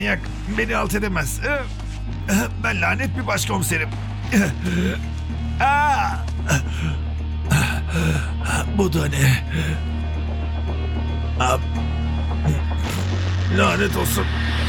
Yak beni alt edemez. Ben lanet bir başkomiserim. Aa! Bu da ne? Lanet olsun.